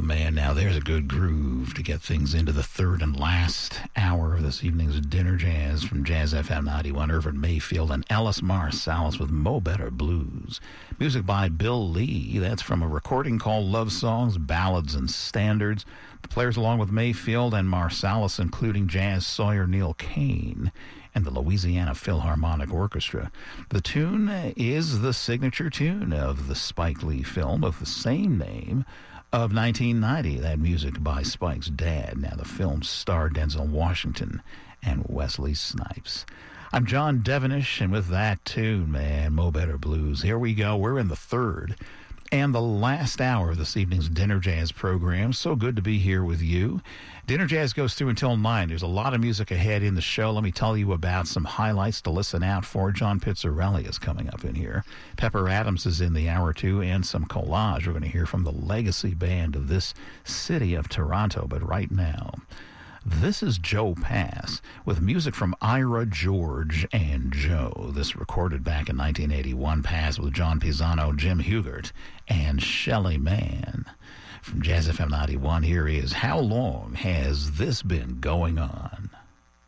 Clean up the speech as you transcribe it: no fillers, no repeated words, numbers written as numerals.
man, now there's a good groove to get things into the third and last hour of this evening's Dinner Jazz from Jazz FM 91. Irvin Mayfield and Ellis Marsalis with Mo Better Blues. Music by Bill Lee. That's from a recording called Love Songs, Ballads, and Standards. The players along with Mayfield and Marsalis, including jazz sawyer Neil Kane and the Louisiana Philharmonic Orchestra. The tune is the signature tune of the Spike Lee film of the same name of 1990. That music by Spike's dad. Now, the film starred Denzel Washington and Wesley Snipes. I'm John Devenish, and with that tune, man, Mo Better Blues. Here we go. We're in the third and the last hour of this evening's Dinner Jazz program. So good to be here with you. Dinner Jazz goes through until 9. There's a lot of music ahead in the show. Let me tell you about some highlights to listen out for. John Pizzarelli is coming up in here. Pepper Adams is in the hour 2, and some collage. We're going to hear from the legacy band of this city of Toronto. But right now, this is Joe Pass with music from Ira George and Joe. This recorded back in 1981. Pass with John Pisano, Jim Hugert, and Shelly Manne. From Jazz FM 91, here is How Long Has This Been Going On?